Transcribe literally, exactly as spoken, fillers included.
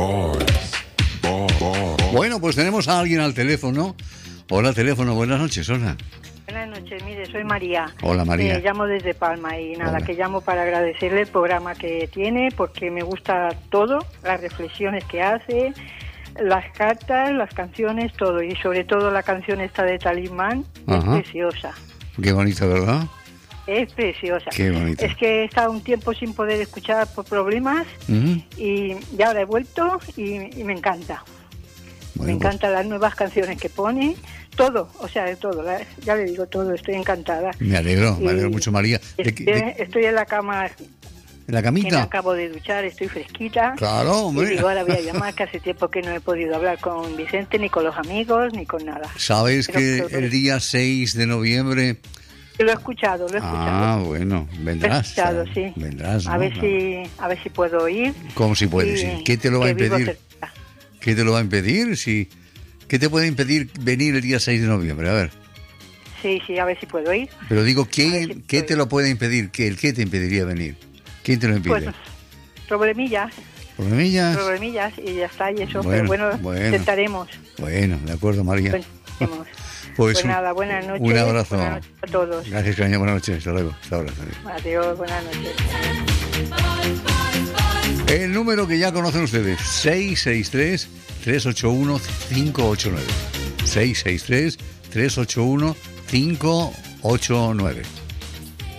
Bueno, pues tenemos a alguien al teléfono. Hola, teléfono, buenas noches, hola. Buenas noches, mire, soy María. Hola, María. Eh, llamo desde Palma y nada, Hola. que llamo para agradecerle el programa que tiene, porque me gusta todo, las reflexiones que hace, las cartas, las canciones, todo, y sobre todo la canción esta de Talismán, Ajá. es preciosa. Qué bonito, ¿verdad? Es preciosa. Qué bonito. Es que he estado un tiempo sin poder escuchar por problemas Uh-huh. y ya ahora he vuelto y, y me encanta. Bueno, me pues, encantan las nuevas canciones que pone, todo, o sea, de todo, la- ya le digo todo, estoy encantada. me alegro, me Y alegro mucho, María. ¿De, Estoy, qué- de- estoy en la cama, ¿En la que me camita? acabo de duchar, estoy fresquita. Claro, Y hombre. digo, ahora voy a llamar, que hace tiempo que no he podido hablar con Vicente, ni con los amigos, ni con nada. ¿Sabes Pero- que pero- el día seis de noviembre... Lo he escuchado, lo he escuchado. Ah, bueno, Lo he vendrás. escuchado, ah, sí. Vendrás, A ¿no? ver Claro. si, a ver si puedo ir. ¿Cómo si puedes y ir? ¿Qué te lo va a que vivo impedir? cerca. ¿Qué te lo va a impedir? Si... ¿Qué te puede impedir venir el día seis de noviembre? A ver. Sí, sí, a ver si puedo ir. Pero digo, A ver ¿qué, si ¿qué puedo te ir. lo puede impedir? ¿Qué, ¿El qué te impediría venir? ¿Quién te lo impide? Pues, problemillas, ¿Problemillas? problemillas, y ya está, y eso, Bueno, pero bueno, bueno. intentaremos. Bueno, de acuerdo, María. intentaremos. Pues Pues un- nada, buenas noches. un abrazo. Buenas noches a todos. Gracias, cariño. Buenas noches. Hasta luego. Hasta ahora. Adiós. Adiós, buenas noches. El número que ya conocen ustedes, seis seis tres, tres ocho uno, cinco ocho nueve. seis seis tres, tres ocho uno, cinco ocho nueve.